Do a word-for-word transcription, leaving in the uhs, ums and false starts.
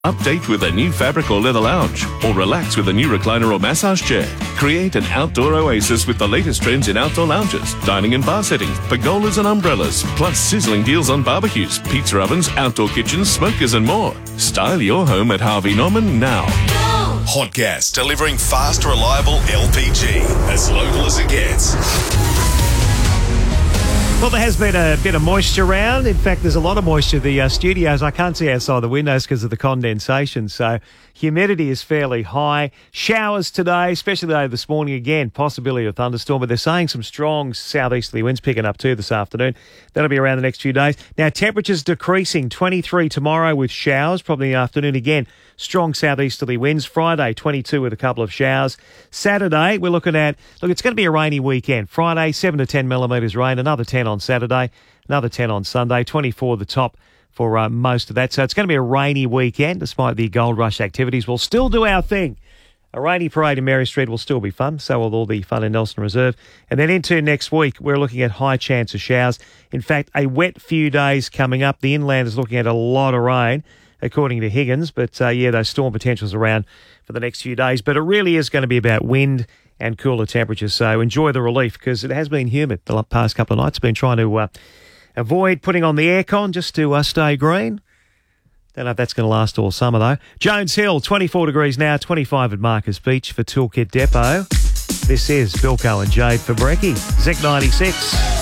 Update with a new fabric or leather lounge, or relax with a new recliner or massage chair. Create an outdoor oasis with the latest trends in outdoor lounges, dining and bar settings, pergolas and umbrellas, plus sizzling deals on barbecues, pizza ovens, outdoor kitchens, smokers and more. Style your home at Harvey Norman now. Hot Gas, delivering fast, reliable L P G, as local as it gets. Well, there has been a bit of moisture around. In fact, there's a lot of moisture in the uh, studios. I can't see outside the windows because of the condensation. So humidity is fairly high. Showers today, especially though this morning again, possibility of thunderstorm. But they're saying some strong southeasterly winds picking up too this afternoon. That'll be around the next few days. Now, temperatures decreasing. twenty-three tomorrow with showers, probably in the afternoon again. Strong southeasterly winds. Friday, twenty-two with a couple of showers. Saturday, we're looking at, look, it's going to be a rainy weekend. Friday, seven to ten millimetres rain, another ten on Saturday, another ten on Sunday, twenty-four the top for uh, most of that. So it's going to be a rainy weekend, despite the gold rush activities. We'll still do our thing. A rainy parade in Mary Street will still be fun. So will all the fun in Nelson Reserve. And then into next week, we're looking at high chance of showers. In fact, a wet few days coming up. The inland is looking at a lot of rain, according to Higgins. But, uh, yeah, those storm potentials around for the next few days. But it really is going to be about wind and cooler temperatures. So enjoy the relief because it has been humid the past couple of nights. Been trying to uh, avoid putting on the aircon just to uh, stay green. Don't know if that's going to last all summer, though. Jones Hill, twenty-four degrees now, twenty-five at Marcus Beach for Toolkit Depot. This is Bilko and Jade for Brekkie. Zek ninety-six.